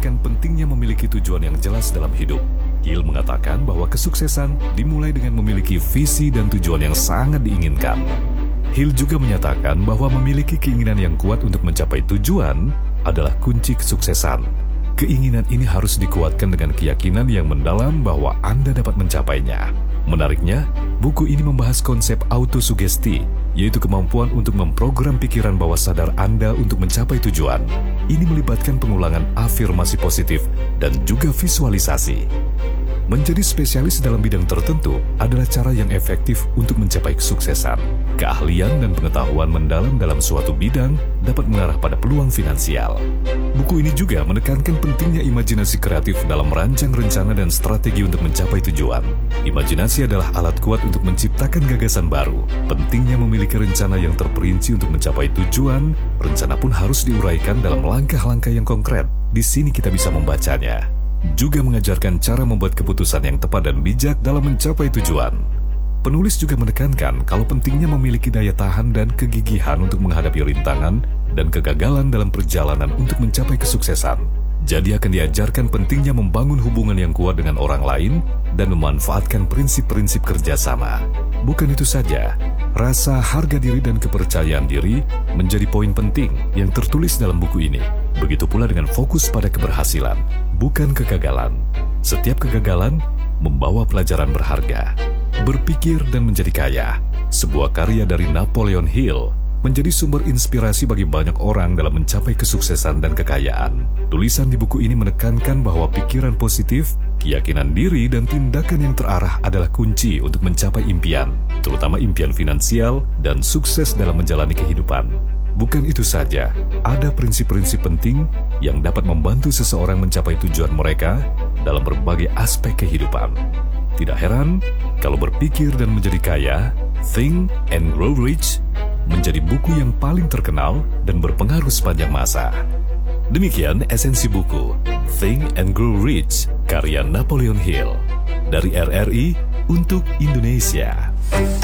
menekankan pentingnya memiliki tujuan yang jelas dalam hidup. Hill mengatakan bahwa kesuksesan dimulai dengan memiliki visi dan tujuan yang sangat diinginkan. Hill juga menyatakan bahwa memiliki keinginan yang kuat untuk mencapai tujuan adalah kunci kesuksesan. Keinginan ini harus dikuatkan dengan keyakinan yang mendalam bahwa Anda dapat mencapainya. Menariknya, buku ini membahas konsep autosugesti, yaitu kemampuan untuk memprogram pikiran bawah sadar Anda untuk mencapai tujuan. Ini melibatkan pengulangan afirmasi positif dan juga visualisasi. Menjadi spesialis dalam bidang tertentu adalah cara yang efektif untuk mencapai kesuksesan. Keahlian dan pengetahuan mendalam dalam suatu bidang dapat mengarah pada peluang finansial. Buku ini juga menekankan pentingnya imajinasi kreatif dalam merancang rencana dan strategi untuk mencapai tujuan. Imajinasi adalah alat kuat untuk menciptakan gagasan baru. Pentingnya memiliki rencana yang terperinci untuk mencapai tujuan, rencana pun harus diuraikan dalam langkah-langkah yang konkret. Di sini kita bisa membacanya. Juga mengajarkan cara membuat keputusan yang tepat dan bijak dalam mencapai tujuan. Penulis juga menekankan kalau pentingnya memiliki daya tahan dan kegigihan untuk menghadapi rintangan dan kegagalan dalam perjalanan untuk mencapai kesuksesan. Jadi akan diajarkan pentingnya membangun hubungan yang kuat dengan orang lain dan memanfaatkan prinsip-prinsip kerjasama. Bukan itu saja, rasa harga diri dan kepercayaan diri menjadi poin penting yang tertulis dalam buku ini. Begitu pula dengan fokus pada keberhasilan, bukan kegagalan. Setiap kegagalan membawa pelajaran berharga. Berpikir dan menjadi kaya, sebuah karya dari Napoleon Hill, menjadi sumber inspirasi bagi banyak orang dalam mencapai kesuksesan dan kekayaan. Tulisan di buku ini menekankan bahwa pikiran positif, keyakinan diri, dan tindakan yang terarah adalah kunci untuk mencapai impian, terutama impian finansial dan sukses dalam menjalani kehidupan. Bukan itu saja, ada prinsip-prinsip penting yang dapat membantu seseorang mencapai tujuan mereka dalam berbagai aspek kehidupan. Tidak heran kalau Berpikir dan Menjadi Kaya, Think and Grow Rich, menjadi buku yang paling terkenal dan berpengaruh sepanjang masa. Demikian esensi buku Think and Grow Rich, karya Napoleon Hill, dari RRI untuk Indonesia.